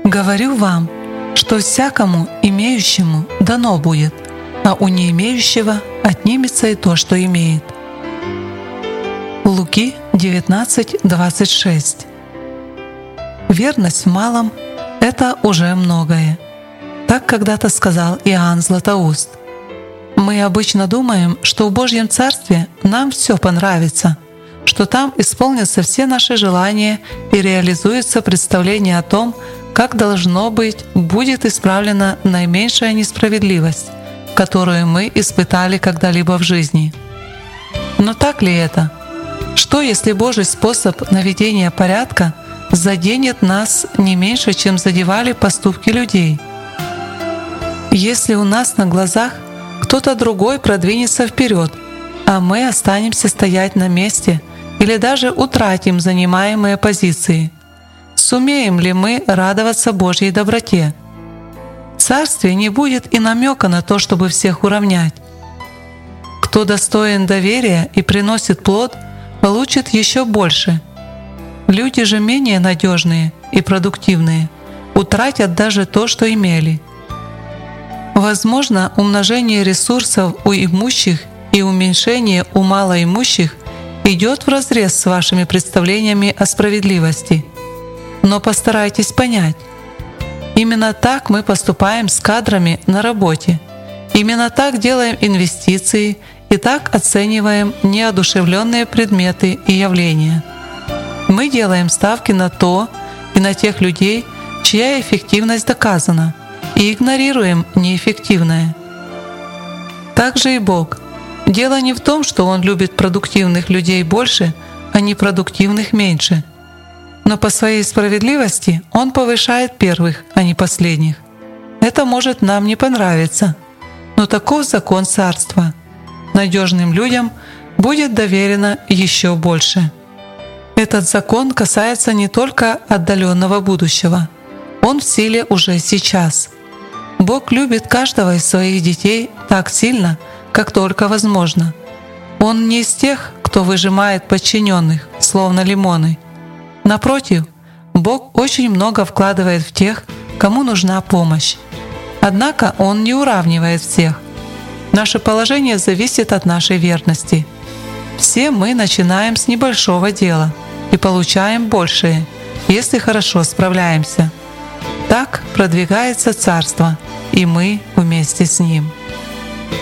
Говорю вам, что всякому имеющему дано будет, а у неимеющего отнимется и то, что имеет». Луки 19:26. Верность в малом — это уже многое. Так когда-то сказал Иоанн Златоуст. Мы обычно думаем, что в Божьем Царстве нам все понравится, что там исполнятся все наши желания и реализуется представление о том, как должно быть, будет исправлена наименьшая несправедливость, которую мы испытали когда-либо в жизни. Но так ли это? Что, если Божий способ наведения порядка заденет нас не меньше, чем задевали поступки людей? Если у нас на глазах кто-то другой продвинется вперед, а мы останемся стоять на месте или даже утратим занимаемые позиции, сумеем ли мы радоваться Божьей доброте? В Царстве не будет и намека на то, чтобы всех уравнять. Кто достоин доверия и приносит плод, получит еще больше. Люди же менее надежные и продуктивные утратят даже то, что имели. Возможно, умножение ресурсов у имущих и уменьшение у малоимущих идет вразрез с вашими представлениями о справедливости. Но постарайтесь понять, именно так мы поступаем с кадрами на работе, именно так делаем инвестиции и так оцениваем неодушевленные предметы и явления. Мы делаем ставки на то и на тех людей, чья эффективность доказана, и игнорируем неэффективное. Так же и Бог. Дело не в том, что Он любит продуктивных людей больше, а непродуктивных меньше. Но по своей справедливости Он повышает первых, а не последних. Это может нам не понравиться, но таков закон Царства. Надежным людям будет доверено еще больше. Этот закон касается не только отдаленного будущего. Он в силе уже сейчас. Бог любит каждого из своих детей так сильно, как только возможно. Он не из тех, кто выжимает подчиненных, словно лимоны. Напротив, Бог очень много вкладывает в тех, кому нужна помощь. Однако Он не уравнивает всех. Наше положение зависит от нашей верности. Все мы начинаем с небольшого дела и получаем большее, если хорошо справляемся. Так продвигается Царство, и мы вместе с Ним.